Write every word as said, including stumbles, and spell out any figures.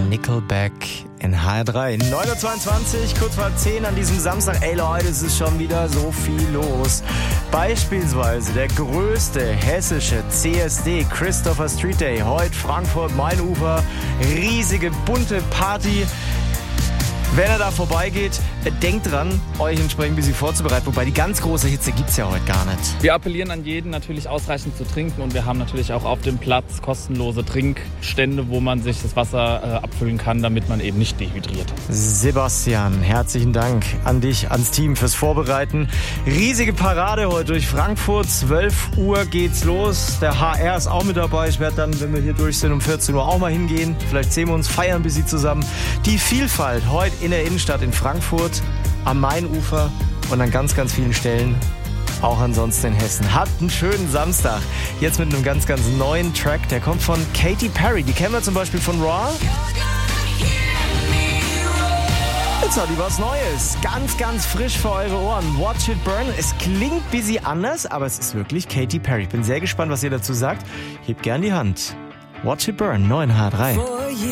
Nickelback in H R drei. neun Uhr zweiundzwanzig, kurz vor zehn an diesem Samstag. Ey Leute, es ist schon wieder so viel los. Beispielsweise der größte hessische C S D, Christopher Street Day, heute Frankfurt, Mainufer. Riesige, bunte Party. Wenn er da vorbeigeht, denkt dran, euch entsprechend ein bisschen vorzubereiten. Wobei die ganz große Hitze gibt's ja heute gar nicht. Wir appellieren an jeden, natürlich ausreichend zu trinken. Und wir haben natürlich auch auf dem Platz kostenlose Trinkstände, wo man sich das Wasser äh, abfüllen kann, damit man eben nicht dehydriert. Sebastian, herzlichen Dank an dich, ans Team fürs Vorbereiten. Riesige Parade heute durch Frankfurt. zwölf Uhr geht's los. Der H R ist auch mit dabei. Ich werde dann, wenn wir hier durch sind, um vierzehn Uhr auch mal hingehen. Vielleicht sehen wir uns, feiern ein bisschen zusammen. Die Vielfalt heute in der Innenstadt in Frankfurt, am Mainufer und an ganz, ganz vielen Stellen, auch ansonsten in Hessen. Habt einen schönen Samstag. Jetzt mit einem ganz, ganz neuen Track. Der kommt von Katy Perry. Die kennen wir zum Beispiel von Raw. Jetzt hat die was Neues. Ganz, ganz frisch für eure Ohren. Watch It Burn. Es klingt ein bisschen anders, aber es ist wirklich Katy Perry. Ich bin sehr gespannt, was ihr dazu sagt. Hebt gern die Hand. Watch It Burn, neun H drei.